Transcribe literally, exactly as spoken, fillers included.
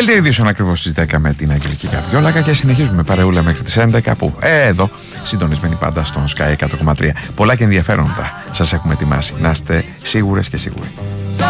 Δελτίο ειδήσεων ακριβώς στις δέκα με την Αγγελική Καρδιόλακα και συνεχίζουμε παρεούλα μέχρι τις έντεκα που ε, εδώ συντονισμένοι πάντα στον Sky εκατό κόμμα τρία. Πολλά και ενδιαφέροντα σας έχουμε ετοιμάσει. Να είστε σίγουρες και σίγουροι.